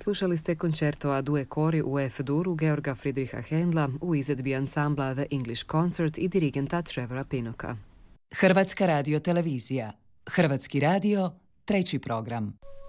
slušali ste koncerto a due cori u F-duru Georga Friedricha Händla u izvedbi ansambla The English Concert i dirigenta Trevora Pinnocka. Hrvatska radiotelevizija. Hrvatski radio, treći program.